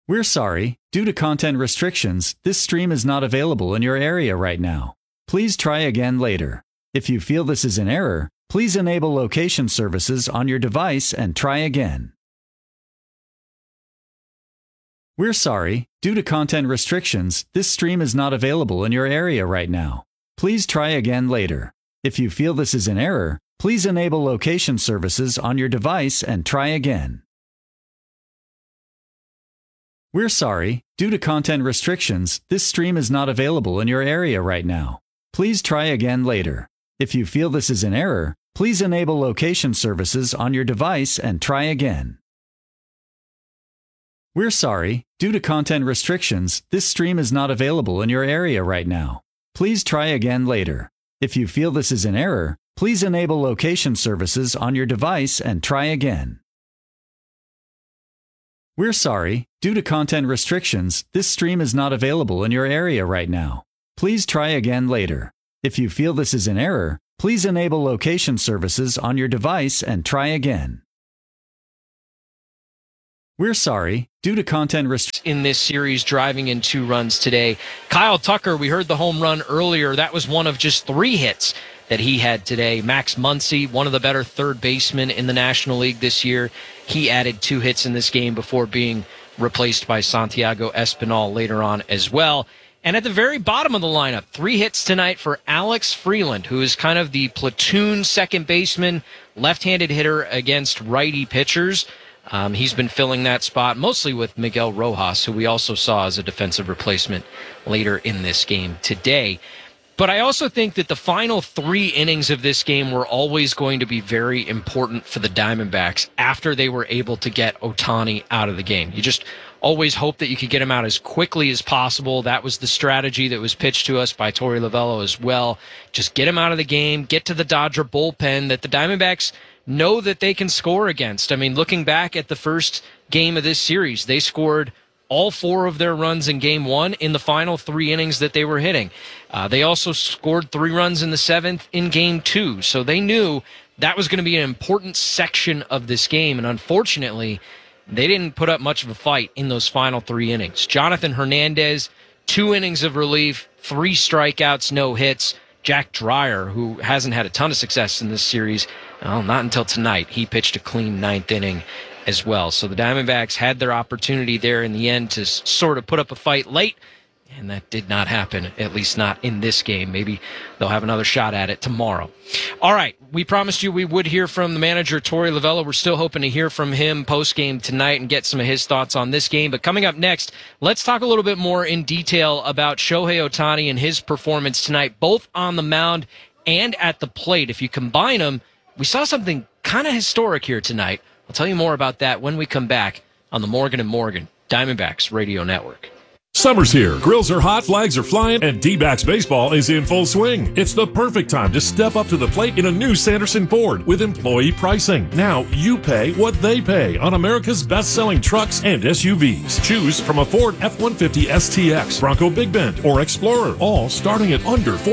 We're sorry. Due to content restrictions, this stream is not available in your area right now. Please try again later. If you feel this is an error, please enable location services on your device and try again. We're sorry. Due to content restrictions, this stream is not available in your area right now. Please try again later. If you feel this is an error, please enable location services on your device and try again. We're sorry. Due to content restrictions, this stream is not available in your area right now. Please try again later. If you feel this is an error, please enable location services on your device and try again. We're sorry. Due to content restrictions, this stream is not available in your area right now. Please try again later. If you feel this is an error, please enable location services on your device and try again. We're sorry. Due to content restrictions, this stream is not available in your area right now. Please try again later. If you feel this is an error, please enable location services on your device and try again. We're sorry. Due to content restrictions in this series, driving in 2 runs today. Kyle Tucker, we heard the home run earlier. That was one of just 3 hits that he had today. Max Muncy, one of the better third basemen in the National League this year. He added 2 hits in this game before being replaced by Santiago Espinal later on as well. And at the very bottom of the lineup, 3 hits tonight for Alex Freeland, who is kind of the platoon second baseman, left-handed hitter against righty pitchers. He's been filling that spot mostly with Miguel Rojas, who we also saw as a defensive replacement later in this game today. But I also think that the final 3 innings of this game were always going to be very important for the Diamondbacks after they were able to get Ohtani out of the game. You just always hope that you could get him out as quickly as possible. That was the strategy that was pitched to us by Torey Lovullo as well. Just get him out of the game, get to the Dodger bullpen that the Diamondbacks know that they can score against. I mean, looking back at the first game of this series, they scored all 4 of their runs in Game 1 in the final 3 innings that they were hitting. They also scored 3 runs in the 7th in Game 2, so they knew that was going to be an important section of this game, and unfortunately, they didn't put up much of a fight in those final 3 innings. Jonathan Hernandez, 2 innings of relief, 3 strikeouts, no hits. Jack Dreyer, who hasn't had a ton of success in this series, well, not until tonight. He pitched a clean 9th inning as well. So the Diamondbacks had their opportunity there in the end to sort of put up a fight late, and that did not happen, at least not in this game. Maybe they'll have another shot at it tomorrow. All right, we promised you we would hear from the manager, Torey Lovullo. We're still hoping to hear from him post-game tonight and get some of his thoughts on this game. But coming up next, let's talk a little bit more in detail about Shohei Ohtani and his performance tonight, both on the mound and at the plate. If you combine them, we saw something kind of historic here tonight. I'll tell you more about that when we come back on the Morgan & Morgan Diamondbacks Radio Network. Summer's here. Grills are hot, flags are flying, and D-backs baseball is in full swing. It's the perfect time to step up to the plate in a new Sanderson Ford with employee pricing. Now you pay what they pay on America's best-selling trucks and SUVs. Choose from a Ford F-150 STX, Bronco Big Bend, or Explorer, all starting at under